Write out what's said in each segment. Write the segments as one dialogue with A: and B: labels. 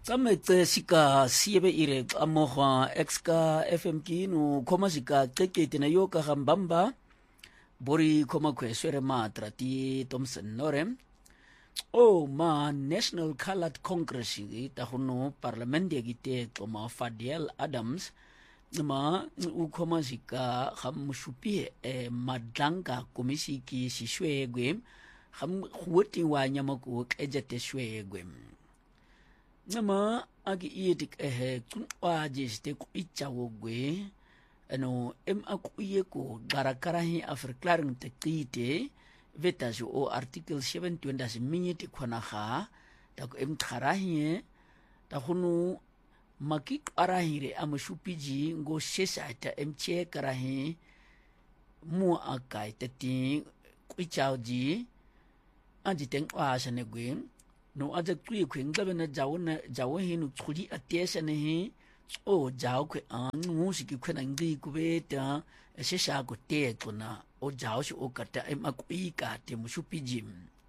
A: Tsametse sika siebe ire amogwa exka FMK no koma sika kekete na yo ka gambamba bori koma kweswere matra ti Thompson Norem ma National Colored Congress ta hono parliament ya gite koma Fadel Adams ma u koma sika gamshupi madanga komisi ki sishwegwe gam khwoti wa nyamako ejete shwegwe nama agi iedik kunwa jeste ku ichawogwe ano akuye ko garakarahi afverklaring te kite vetas o artikel 27 minute kwana ga da ko kharahi da hunu makik arahire amshupiji ngo shesata che karahi mu akai tati ku ichawji anjiteng asane gwe no aja tui kweng da na jawo he no tsuli atesa ne he o jawo kwe anu siki kwena ngi kubeta sesha ko te tona o jawo shi o kata akui ka te mushupi jim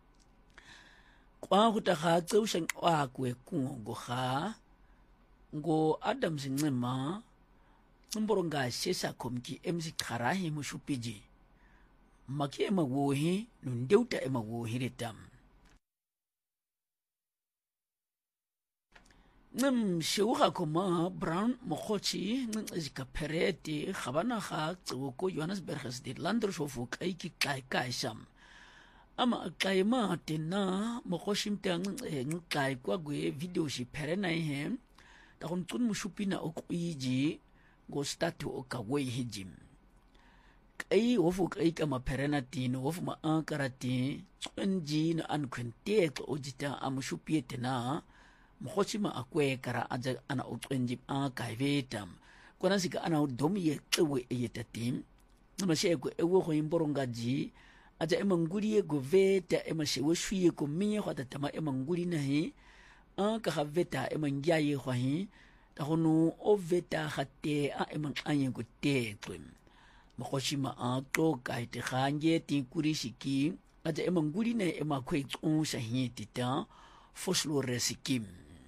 A: kwa huta ha tsau shang wa kwe kungo ha ngo Adam sinema mboronga sesa komki MC kharahi mushupi ji maki emawohi no ndeuta emawohi retam shiuga koma Brown Mokochi zika pereti khabana kha tsoko Johannesburg state landrosofu kaiki kai sam ama kaima tena Mokoshi mtang kai kwa gwe video shi perena he ta kon tun mushupina okuiji go statu okawe hijim kai wofu kai kama perena tino wofu ma ankarati tsunji na ankwente ko ojita amushupi tena Mokochima akwe kara aja ana utwenjip kaivetam kwana sika ana domi ye tsewe yetatim namashe ko ewo ko imborongaji aja emanguri go veta emashe wo shwie ko miye khata tama emanguri nahi ka haveta emangyaye khwahi ta hono o veta khate emang anye go te twem Mokochima to kaite khanje ti kurishiki aja emanguri na emakhwe tsu shahiti ta foslo resikim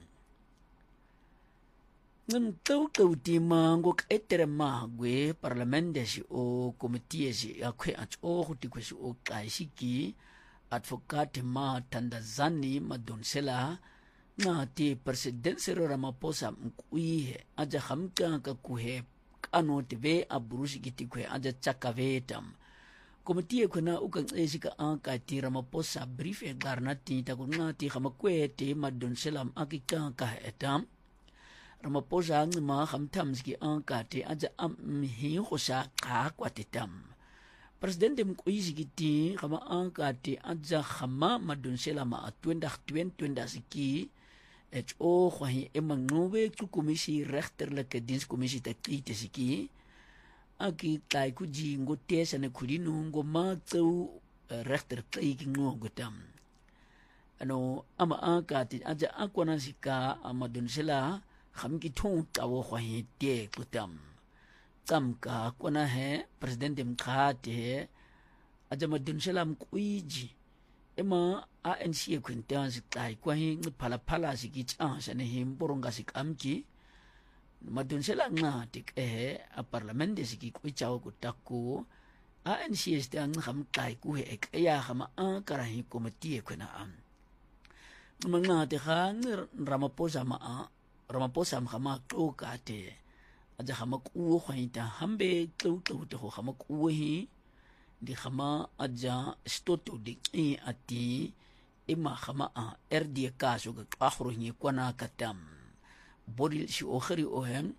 A: tau tima ngok etere magwe parlamente si o komitie si akwe o hutikwe si o kaisiki advocate ma Tandazani Madonsela na ti president Cyril Ramaphosa mkuihe aja hamka kakuhe kano teve aburushi kitikwe aja chakavetam komitie kuna ukang esika ti Ramaphosa brief garnati takunati hamakwete Madonsela akika ka etam Ramaphosa ngima khamtamski ankate aja hi khosa ka kwatitam president mkuizi kiti kama ankate aja khama Madonsela ma 2020 siki ho khwahi emangnobe ku kommissie regterlike dienskommissie te kite siki aki kai ku jingo tesa ne khulino ngo ma tseu regter tsaiki ngo gotam ano ama ankate aja akwana sika Madonsela khamki thong tawo khwahi te kutam tsamka kona he president mkhate aja Madonsela mkuiji ema ANC kwintansi kai kwahi ngiphala sikitsa sane himboronga sikamki Madonsela ngati a parlamente sikikwichawo kutako ANC stang khamkai ku he ekya khama karahi komiti kwena am ngate khang Ramaphosa mkhama kokate aja khama ku khwaita hambe tlu to khama ku hi di khama aja stoto di ati ima khama RD kaso ga akhro ni kwana katam body si okhri ohem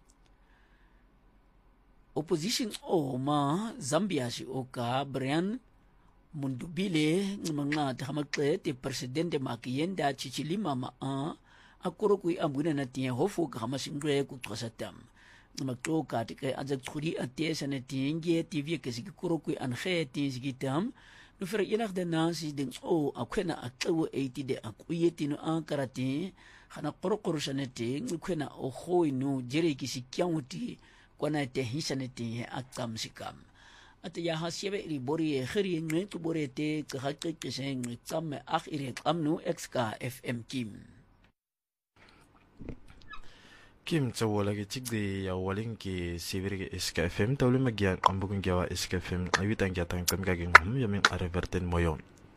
A: opposition ma Zambia si oka Brian Mundubile ngmanga khama te president makiyenda chichilima ma akoro kui ambuna na tia hofu khama singre ku tsatam ngmaktoka tike aja khuri atesa na tinge TV ke sikoro kui anhe ti sigitam no fer yenag de nasi ding akwena atwo 80 de akuyeti no ankarati khana qorqor sanete ngkwena khoi no jere ki sikyauti kwana te hisanete akam sikam ate ya hasiebe ri bori khiri ngwe tu borete ka hakke sen tsam akh ire amnu xk fm kim
B: Kim cawala ke cik de ya waling ke severe ke SKFM tawle magyan ambugun gawa SKFM awitan jatang kam kaging yamin areverten moyon.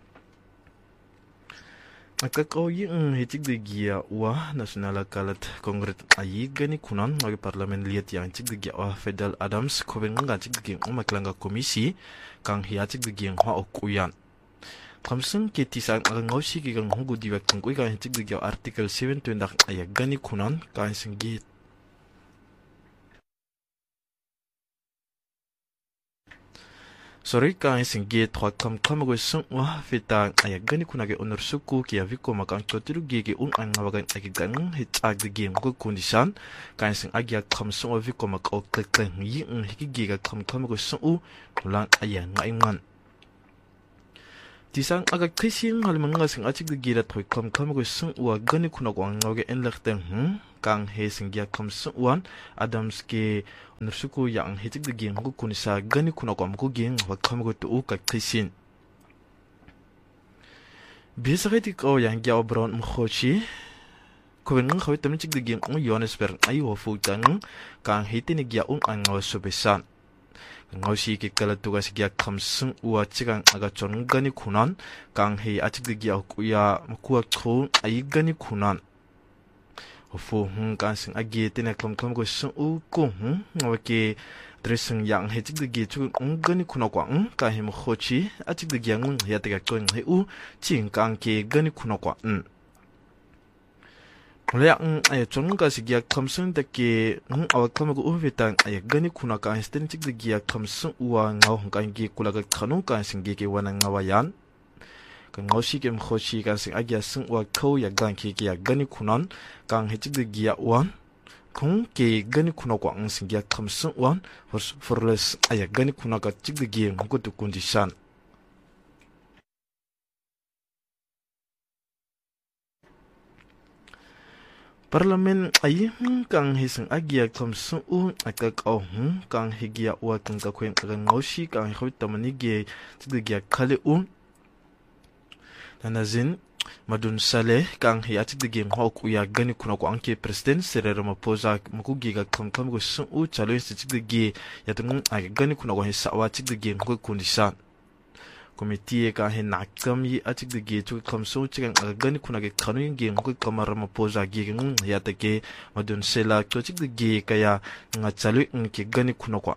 B: Akakaw yung hitik de gia wa nasional kalat kongres ayi gani kunan magi parlemen liat yang cik de gia wa Federal Adams koben nga cik de gia maklanga komisi kang hiya cik de gia wa okuyan. Kamsung ke tisan ang ngawsi ki kang hugo diwak kung kuy kang hitik de gia article 7 tuendak ayi gani kunan kang singgit. Sorry kang singgit trois kam go sung wa fita ayi gani kunage onor suku ki aviko makang totiru gege ang ngawagan agi gang hitag de game go kundisan kang sing agya kamsung wa viko makau klek yi hiki gega kam go sung ulang ayi ngaingan. Tisang aga krising halimang nga sing achik de gira thoi kam go sung wa gani kunago ang ngawage enlakten kang he sing gya kam sung wan Adams ke nursuku yang hitik de geng ko kunisa gani kunago am ko geng wa kam go tu ka krisin. Bisa kiti ko yang gya obron mkhochi ko ben ngawi tam chik de geng Johannesburg ayi wa futang kang hitini gya ang ngaw sobesan. ngawsi ki kala tugas gya kamsung uwa chigang aga chon gani kunan kang hei achik de gya kuya kuwa ko ai gani kunan ofu kan sing agi tena kam go sung u ko ngawake dressing yang hechik de gya chu gani kuna kwa ka hem khochi achik de gya ngung ya te ga ko ngai u ching kang ke gani kuna kwa Mulai ay chon ka si gya kamsung da ke awa kamago uvetan ay gani kuna ka instant chik de gya kamsung uwa ngaw hong kan gi kula ka kanu ka sing gi ke wana ngawayan ka ngaw si kem khoshi ka sing agya sung uwa ko ya gan ke ya gani kunan kang he chik de gya wan kung ke gani kuna kwa ang sing gya kamsung wan forless ay gani kuna ka chik de gya ngo tu kondishan Parlimen ay kang hisang agya kamsung akakaw kang higya wa kang kakwen kang ngawsi kang hawit tamanigi tigya kali nanazin madun sale kang hiya tigya hawk uya gani kuna ko anke president Cyril Ramaphosa makugi ga kam go sun chalo tigya yatung ay gani kuna ko hisa wa tigya ko kundisan Komite ka he nakam yi atik de ge tu kamso chigang agani kuna ge kanu ge ngko kamar Ramaphosa ge ya ta ge madun sela to chik de ge kaya nga chalu ke gani kuna kwa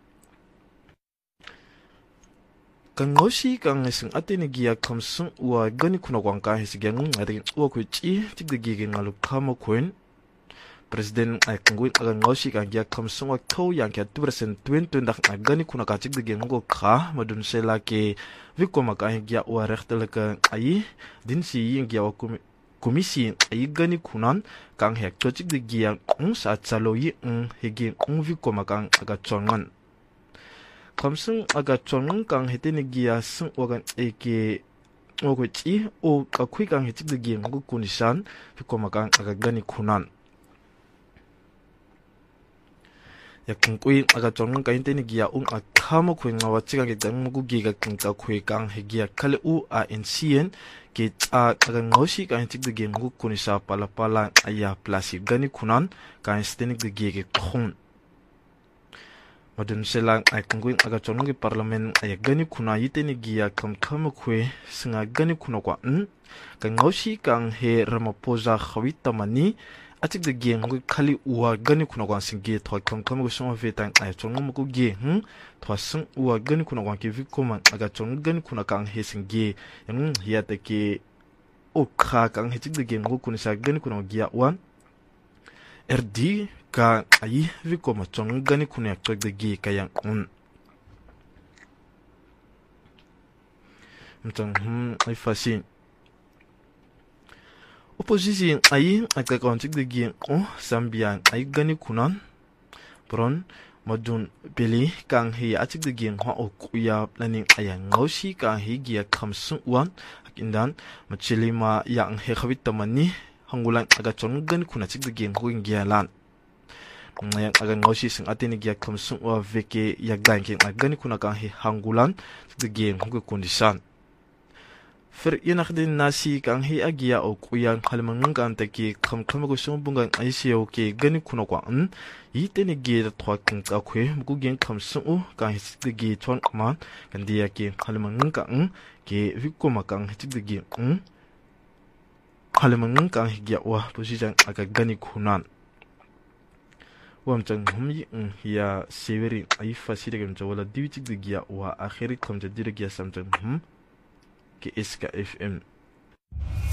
B: kangoshi kang sing atene ge ya kamso wa gani kuna kwa ka he sig yang ade wa ku chi chik de ge ngalu kamo koin Presiden ay kungwin aga ngawsi ka gya kamsung wa ko yang kya 2% dak agani kuna ka chik de ngo ka madun sela ke viko maka gya wa rektel ka ai din si yang gya wa komisi ai gani kunan kang hek to chik de gya sa chalo yi hege viko maka aga chongan kamsung aga chongan kang hetene gya sung wagan eke ogo chi o ka khui kang chik de gya ngo kunisan viko maka aga gani kunan yakung kui aga chong ka inte ni gia akamo kui ngawa chiga ge dang mugu gi ga king ka kui kang he gia kale a ncn ke aga ngoshi ka chik de ge mugu kuni sa pala aya plasi gani kunan ka stenik de ge khon madun selang ay kung aga chong ge parliament aya gani kuna yite ni gia kam kui singa gani kuna kwa ka ngoshi kang he Ramaphosa khawita mani atik de ge ngo khali uwa gani kuna kwa singe thwa kam go song vetan ay chong mo ko ge thwa sung uwa gani kuna kwa ke vikoma aga chong gani kuna kang he singe yang hiya ta ke o kha kang he tik de ge ngo kuna sa gani kuna gia wan rd ka ai vikoma chong gani kuna yak de ge kayang mtang ai fasin Opposition ay akakontik de gien Zambia ay gani kunan bron madun beli kang he atik de gien ha okuya planning ayang ngawsi kang he gia kamsung wan akindan machilima yang he khawit tamani hangulan aga chon gani kuna tik de gien ko gia lan ngayang aga ngawsi sing atini gia kamsung wa veke ya gang king agani kuna kang he hangulan tik de gien ko kondisan Fer inakdin nasi kang hi agia o kuyang halmangang kan taki kamkamago bungang aisio ke gani kuno kwang ite ni ge da thwa kang ka khwe muku gen kamsung u ka hi gi chon ma kan dia ke halmangang kang ke vikko makang hi gi halmangang kang hi gya wa posijang aga gani kunan wam chang humi ya severi ai fasire gam chawala diwichik gi ya wa akhiri kam jadira gi sam chang ke iska FM